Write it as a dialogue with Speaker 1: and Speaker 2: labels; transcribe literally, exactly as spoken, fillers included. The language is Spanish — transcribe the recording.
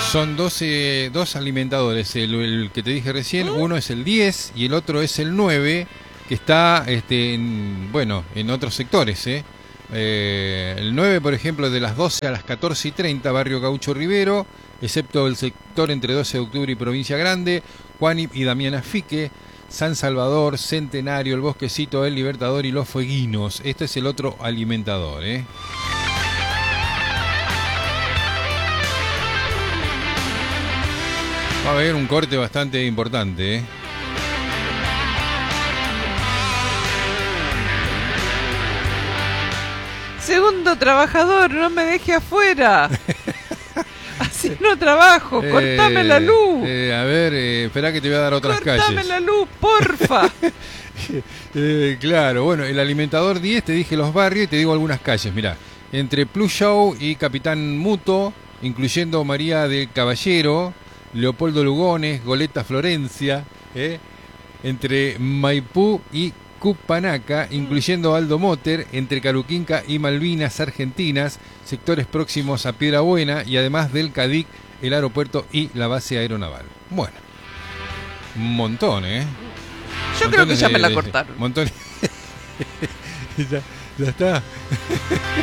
Speaker 1: Son doce, dos alimentadores. El, el que te dije recién, ¿Mm? Uno es el diez y el otro es el nueve, que está este, en, bueno, en otros sectores. ¿eh? Eh, el nueve, por ejemplo, de las doce a las catorce y treinta, Barrio Gaucho Rivero, excepto el sector entre doce de octubre y Provincia Grande, Juanip y Damiana Fique, San Salvador, Centenario, El Bosquecito, El Libertador y Los Fueguinos. Este es el otro alimentador, ¿eh? Va a haber un corte bastante importante, ¿eh?
Speaker 2: Segundo trabajador, no me deje afuera. Así no trabajo, eh, cortame la luz.
Speaker 1: Eh, a ver, eh, espera que te voy a dar otras
Speaker 2: cortame
Speaker 1: calles.
Speaker 2: Cortame la luz, porfa.
Speaker 1: eh, claro, bueno, el alimentador diez, te dije los barrios y te digo algunas calles. Mirá, entre Plus Show y Capitán Muto, incluyendo María del Caballero, Leopoldo Lugones, Goleta Florencia, eh, entre Maipú y Cupanaca, incluyendo Aldo Motter, entre Caruquinca y Malvinas Argentinas, sectores próximos a Piedra Buena y además del Cadic, el aeropuerto y la base aeronaval. Bueno, un montón, ¿eh?
Speaker 2: Yo
Speaker 1: Montones
Speaker 2: creo que ya
Speaker 1: de,
Speaker 2: me la
Speaker 1: de,
Speaker 2: cortaron.
Speaker 1: Montones. ya, ya está.